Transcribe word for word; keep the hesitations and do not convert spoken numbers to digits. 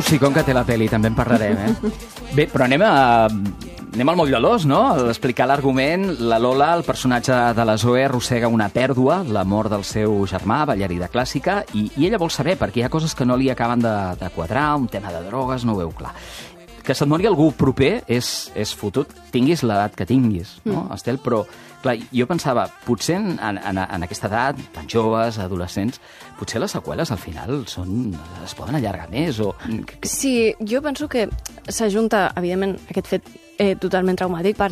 musicón que té la pel·li, també en parlarem, eh? Bé, però anem a... Anem al moll de l'os, no? A explicar l'argument. La Lola, el personatge de la Zoe, arrossega una pèrdua, la mort del seu germà, ballarí de clàssica, i, i ella vol saber, perquè hi ha coses que no li acaben de, de quadrar, un tema de drogues, no ho veu clar. Que se't mori algú proper és, és fotut, tinguis l'edat que tinguis, no, mm. Estel? Però, clar, jo pensava, potser en, en, en aquesta edat, tan joves, adolescents, potser les seqüeles al final són, es poden allargar més, o... Sí, jo penso que s'ajunta, evidentment, aquest fet eh, totalment traumàtic per